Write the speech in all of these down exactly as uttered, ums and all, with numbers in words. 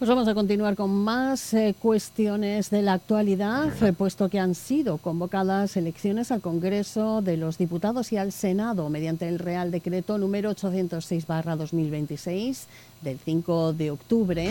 Pues vamos a continuar con más eh, cuestiones de la actualidad, eh, puesto que han sido convocadas elecciones al Congreso de los Diputados y al Senado mediante el Real Decreto número ochocientos seis barra dos mil veintiséis del cinco de octubre.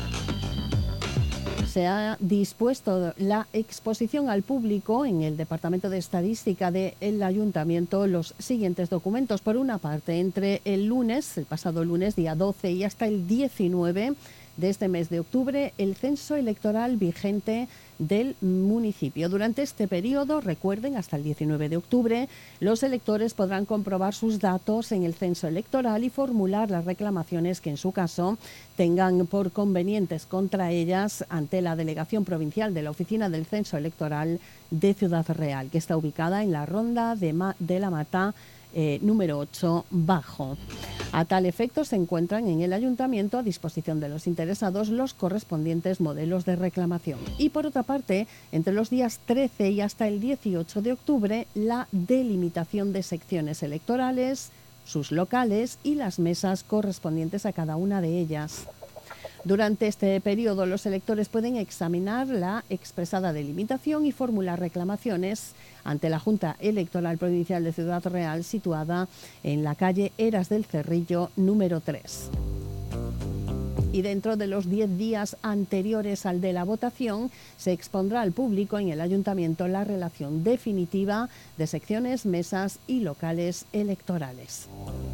Se ha dispuesto la exposición al público en el Departamento de Estadística del Ayuntamiento los siguientes documentos. Por una parte, entre el lunes, el pasado lunes, día doce, y hasta el diecinueve de este mes de octubre, el censo electoral vigente del municipio. Durante este periodo, recuerden, hasta el diecinueve de octubre, los electores podrán comprobar sus datos en el censo electoral y formular las reclamaciones que en su caso tengan por convenientes contra ellas ante la Delegación Provincial de la Oficina del Censo Electoral de Ciudad Real, que está ubicada en la Ronda de, Ma de la Mata eh, número ocho Bajo. A tal efecto, se encuentran en el Ayuntamiento a disposición de los interesados los correspondientes modelos de reclamación. Y por otra parte, entre los días trece y hasta el dieciocho de octubre, la delimitación de secciones electorales, sus locales y las mesas correspondientes a cada una de ellas. Durante este periodo, los electores pueden examinar la expresada delimitación y formular reclamaciones ante la Junta Electoral Provincial de Ciudad Real, situada en la calle Eras del Cerrillo número tres. Y dentro de los diez días anteriores al de la votación, se expondrá al público en el Ayuntamiento la relación definitiva de secciones, mesas y locales electorales.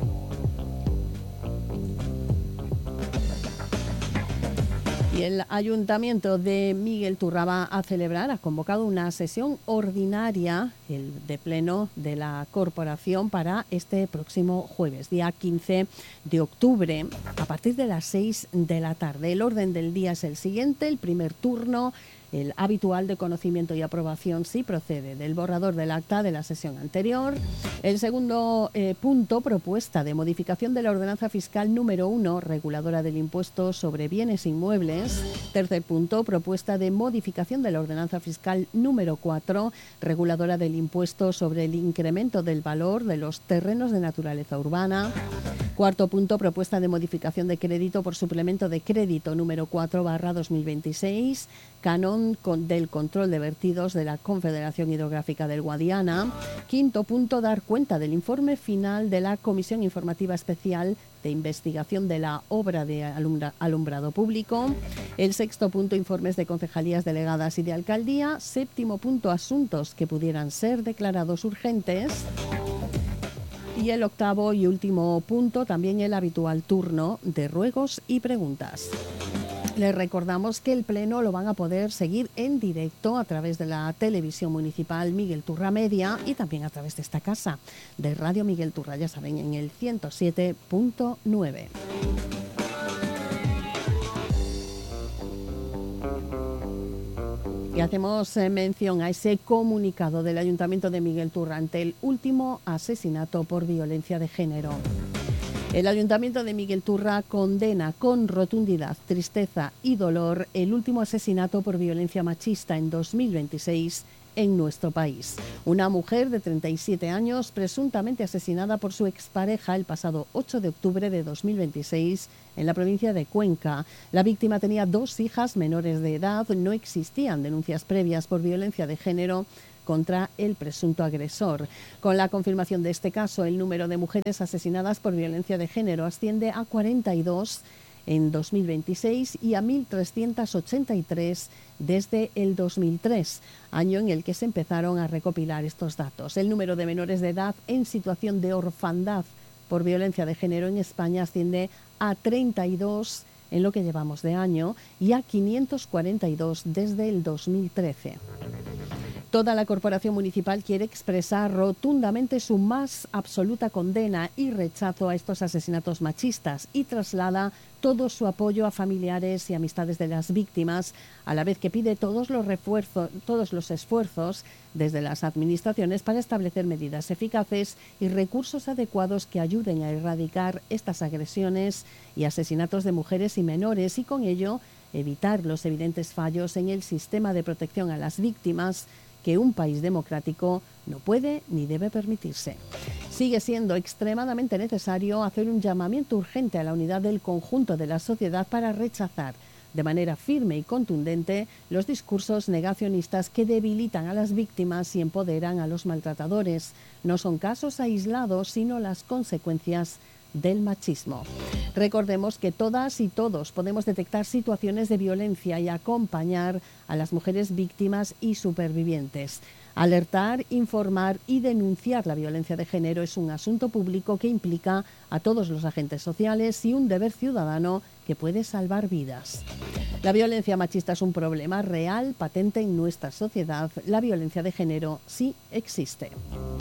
Y el Ayuntamiento de Miguel Turra va a celebrar, ha convocado una sesión ordinaria el de pleno de la corporación para este próximo jueves, día quince de octubre, a partir de las seis de la tarde. El orden del día es el siguiente: el primer turno, el habitual de conocimiento y aprobación, si procede, del borrador del acta de la sesión anterior. El segundo eh, punto, propuesta de modificación de la ordenanza fiscal número uno, reguladora del impuesto sobre bienes inmuebles. Tercer punto, propuesta de modificación de la ordenanza fiscal número cuatro, reguladora del impuesto sobre el incremento del valor de los terrenos de naturaleza urbana. Cuarto punto, propuesta de modificación de crédito por suplemento de crédito número cuatro barra dos mil veintiséis, canon con, del control de vertidos de la Confederación Hidrográfica del Guadiana. Quinto punto, dar cuenta del informe final de la Comisión Informativa Especial de Investigación de la Obra de alumbra, Alumbrado Público. El sexto punto, informes de concejalías delegadas y de alcaldía. Séptimo punto, asuntos que pudieran ser declarados urgentes. Y el octavo y último punto, también el habitual turno de ruegos y preguntas. Les recordamos que el pleno lo van a poder seguir en directo a través de la televisión municipal Miguel Turra Media y también a través de esta casa de Radio Miguel Turra, ya saben, en el ciento siete punto nueve. Y hacemos eh, mención a ese comunicado del Ayuntamiento de Miguel Turra ante el último asesinato por violencia de género. El Ayuntamiento de Miguel Turra condena con rotundidad, tristeza y dolor el último asesinato por violencia machista en dos mil veintiséis en nuestro país. Una mujer de treinta y siete años, presuntamente asesinada por su expareja el pasado ocho de octubre de dos mil veintiséis en la provincia de Cuenca. La víctima tenía dos hijas menores de edad, no existían denuncias previas por violencia de género contra el presunto agresor. Con la confirmación de este caso, el número de mujeres asesinadas por violencia de género asciende a cuarenta y dos en dos mil veintiséis y a mil trescientos ochenta y tres desde el dos mil tres, año en el que se empezaron a recopilar estos datos. El número de menores de edad en situación de orfandad por violencia de género en España asciende a treinta y dos en lo que llevamos de año y a quinientos cuarenta y dos desde el dos mil trece. Toda la corporación municipal quiere expresar rotundamente su más absoluta condena y rechazo a estos asesinatos machistas y traslada todo su apoyo a familiares y amistades de las víctimas, a la vez que pide todos los refuerzos, todos los esfuerzos desde las administraciones para establecer medidas eficaces y recursos adecuados que ayuden a erradicar estas agresiones y asesinatos de mujeres y menores y con ello evitar los evidentes fallos en el sistema de protección a las víctimas que un país democrático no puede ni debe permitirse. Sigue siendo extremadamente necesario hacer un llamamiento urgente a la unidad del conjunto de la sociedad para rechazar de manera firme y contundente los discursos negacionistas que debilitan a las víctimas y empoderan a los maltratadores. No son casos aislados, sino las consecuencias del machismo. Recordemos que todas y todos podemos detectar situaciones de violencia y acompañar a las mujeres víctimas y supervivientes. Alertar, informar y denunciar la violencia de género es un asunto público que implica a todos los agentes sociales y un deber ciudadano que puede salvar vidas. La violencia machista es un problema real, patente en nuestra sociedad. La violencia de género sí existe.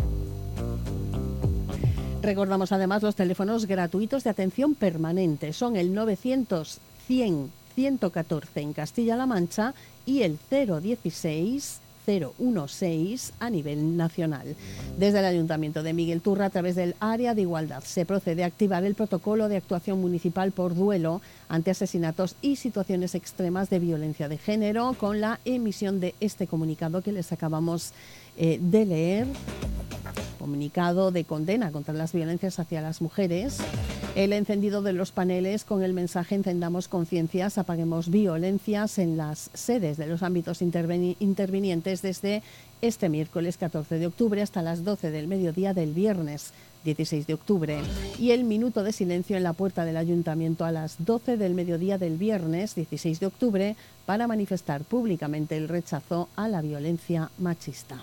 Recordamos además los teléfonos gratuitos de atención permanente. Son el novecientos cien ciento catorce en Castilla-La Mancha y el cero dieciséis cero dieciséis a nivel nacional. Desde el Ayuntamiento de Miguel Turra, a través del Área de Igualdad, se procede a activar el protocolo de actuación municipal por duelo ante asesinatos y situaciones extremas de violencia de género, con la emisión de este comunicado que les acabamos eh, de leer. Comunicado de condena contra las violencias hacia las mujeres, el encendido de los paneles con el mensaje "Encendamos conciencias, apaguemos violencias" en las sedes de los ámbitos interveni- intervinientes desde este miércoles catorce de octubre hasta las doce del mediodía del viernes dieciséis de octubre, y el minuto de silencio en la puerta del Ayuntamiento a las doce del mediodía del viernes dieciséis de octubre para manifestar públicamente el rechazo a la violencia machista.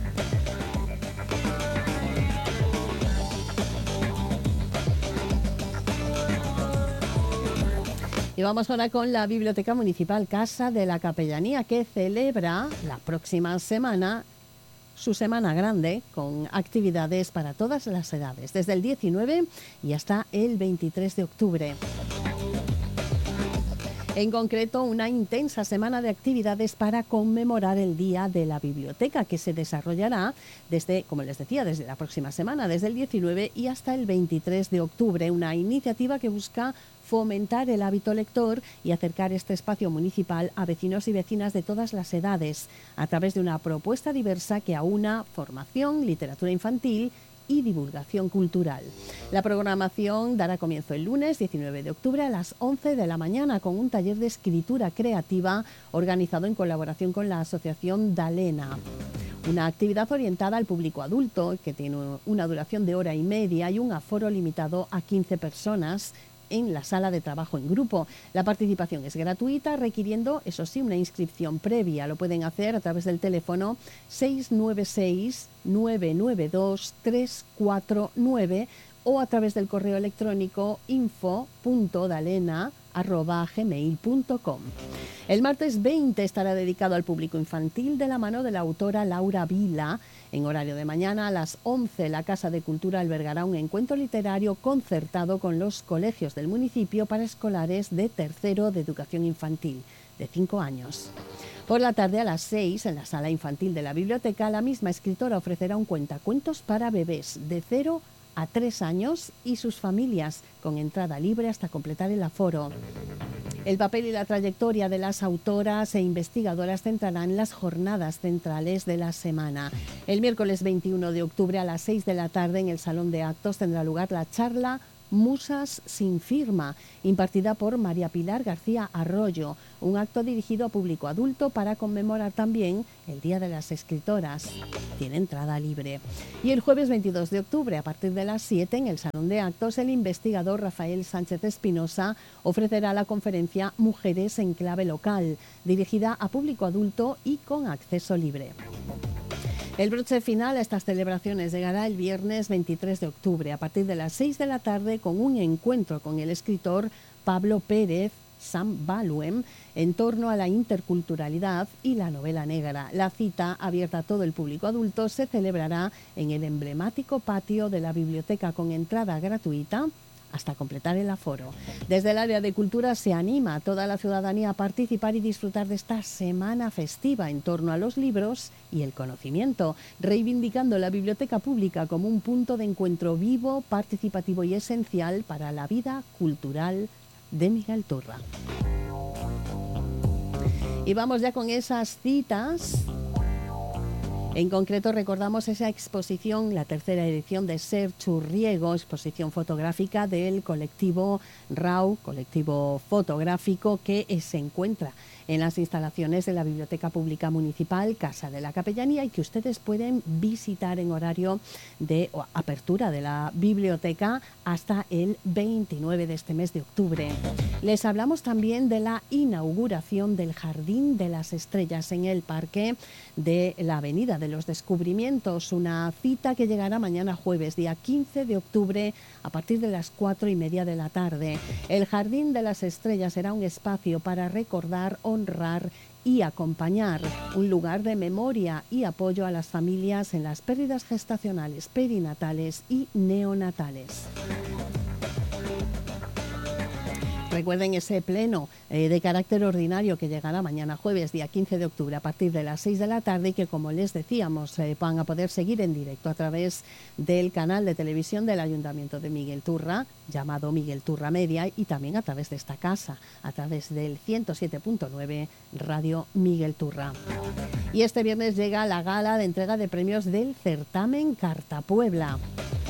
Y vamos ahora con la Biblioteca Municipal Casa de la Capellanía, que celebra la próxima semana su Semana Grande con actividades para todas las edades, desde el diecinueve y hasta el veintitrés de octubre. En concreto, una intensa semana de actividades para conmemorar el Día de la Biblioteca, que se desarrollará desde, como les decía, desde la próxima semana, desde el diecinueve y hasta el veintitrés de octubre. Una iniciativa que busca fomentar el hábito lector y acercar este espacio municipal a vecinos y vecinas de todas las edades, a través de una propuesta diversa que aúna formación, literatura infantil y divulgación cultural. La programación dará comienzo el lunes diecinueve de octubre a las once de la mañana con un taller de escritura creativa organizado en colaboración con la Asociación Dalena. Una actividad orientada al público adulto que tiene una duración de hora y media y un aforo limitado a quince personas en la sala de trabajo en grupo. La participación es gratuita, requiriendo, eso sí, una inscripción previa. Lo pueden hacer a través del teléfono seis nueve seis, nueve nueve dos, tres cuatro nueve o a través del correo electrónico info punto dalena arroba gmail punto com. El martes veinte estará dedicado al público infantil de la mano de la autora Laura Vila. En horario de mañana a las once, la Casa de Cultura albergará un encuentro literario concertado con los colegios del municipio para escolares de tercero de educación infantil, de cinco años. Por la tarde a las seis, en la sala infantil de la biblioteca, la misma escritora ofrecerá un cuentacuentos para bebés de cero a tres años y sus familias, con entrada libre hasta completar el aforo. El papel y la trayectoria de las autoras e investigadoras centrarán las jornadas centrales de la semana. El miércoles veintiuno de octubre a las seis de la tarde en el Salón de Actos tendrá lugar la charla Musas sin firma, impartida por María Pilar García Arroyo, un acto dirigido a público adulto para conmemorar también el Día de las Escritoras. Tiene entrada libre. Y el jueves veintidós de octubre, a partir de las siete, en el Salón de Actos, el investigador Rafael Sánchez Espinosa ofrecerá la conferencia Mujeres en clave local, dirigida a público adulto y con acceso libre. El broche final a estas celebraciones llegará el viernes veintitrés de octubre a partir de las seis de la tarde con un encuentro con el escritor Pablo Pérez Sam Baluem en torno a la interculturalidad y la novela negra. La cita, abierta a todo el público adulto, se celebrará en el emblemático patio de la biblioteca con entrada gratuita hasta completar el aforo. Desde el área de cultura se anima a toda la ciudadanía a participar y disfrutar de esta semana festiva en torno a los libros y el conocimiento, reivindicando la biblioteca pública como un punto de encuentro vivo, participativo y esencial para la vida cultural de Miguel Turra. Y vamos ya con esas citas. En concreto, recordamos esa exposición, la tercera edición de Ser Churriego, exposición fotográfica del colectivo R A U, colectivo fotográfico que se encuentra en las instalaciones de la Biblioteca Pública Municipal, Casa de la Capellanía, y que ustedes pueden visitar en horario de apertura de la biblioteca hasta el veintinueve de este mes de octubre. Les hablamos también de la inauguración del Jardín de las Estrellas en el Parque de la Avenida de los Descubrimientos, una cita que llegará mañana jueves, día quince de octubre, a partir de las cuatro y media de la tarde. El Jardín de las Estrellas será un espacio para recordar, honrar y acompañar, un lugar de memoria y apoyo a las familias en las pérdidas gestacionales, perinatales y neonatales. Recuerden ese pleno eh, de carácter ordinario que llegará mañana jueves, día quince de octubre, a partir de las seis de la tarde, y que, como les decíamos, eh, van a poder seguir en directo a través del canal de televisión del Ayuntamiento de Miguel Turra, llamado Miguel Turra Media, y también a través de esta casa, a través del ciento siete punto nueve Radio Miguel Turra. Y este viernes llega la gala de entrega de premios del certamen Carta Puebla.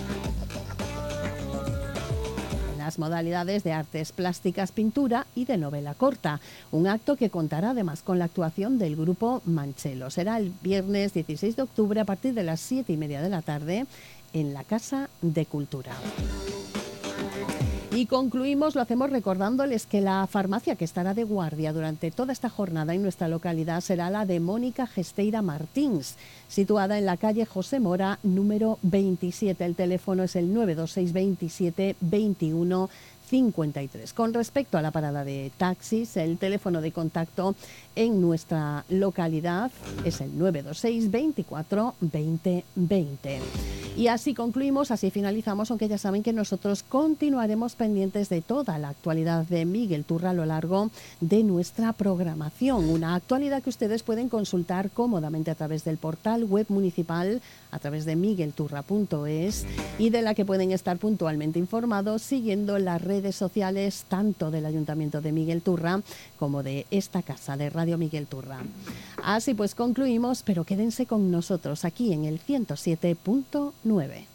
Las modalidades de artes plásticas, pintura y de novela corta. Un acto que contará además con la actuación del grupo Manchelo. Será el viernes dieciséis de octubre a partir de las siete y media de la tarde en la Casa de Cultura. Y concluimos, lo hacemos recordándoles que la farmacia que estará de guardia durante toda esta jornada en nuestra localidad será la de Mónica Gesteira Martins, situada en la calle José Mora, número veintisiete. El teléfono es el nueve dos seis veintisiete veintiuno cincuenta y tres. Con respecto a la parada de taxis, el teléfono de contacto en nuestra localidad es el nueve dos seis veinticuatro veinte veinte. Y así concluimos, así finalizamos, aunque ya saben que nosotros continuaremos pendientes de toda la actualidad de Miguel Turra a lo largo de nuestra programación. Una actualidad que ustedes pueden consultar cómodamente a través del portal web municipal, a través de miguel turra punto es, y de la que pueden estar puntualmente informados siguiendo las redes sociales tanto del Ayuntamiento de Miguel Turra como de esta casa de Radio Miguel Turra. Así pues concluimos, pero quédense con nosotros aquí en el ciento siete punto nueve.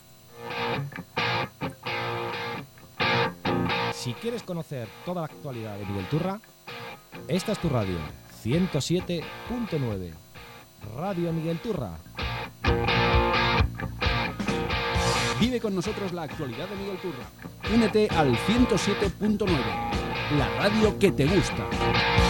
Si quieres conocer toda la actualidad de Miguel Turra, esta es tu radio, ciento siete punto nueve, Radio Miguel Turra. Vive con nosotros la actualidad de Miguel Turra. Únete al ciento siete punto nueve, la radio que te gusta.